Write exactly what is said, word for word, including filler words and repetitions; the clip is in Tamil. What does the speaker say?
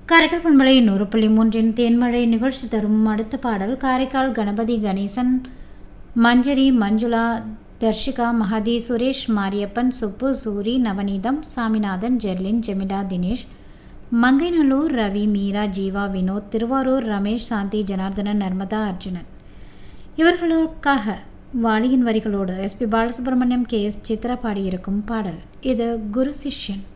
காரைக்கால் பண்பலை நூறு புள்ளி மூன்றின் தேன்மழை நிகழ்ச்சி தரும் அடுத்த பாடல் காரைக்கால் கணபதி கணேசன், மஞ்சரி, மஞ்சுளா, தர்ஷிகா, மஹதி, சுரேஷ், மாரியப்பன், சுப்பு, சூரி, நவநீதம், சாமிநாதன், ஜெர்லின், ஜெமிடா, தினேஷ், மங்கைநல்லூர், ரவி, மீரா, ஜீவா, வினோத், திருவாரூர், ரமேஷ், சாந்தி, ஜனார்தனன், நர்மதா, அர்ஜுனன் இவர்களுக்காக வாலியின் வரிகளோடு S B Balasubramaniam, K S Chitra பாடியிருக்கும் பாடல். இது குரு சிஷ்யன்.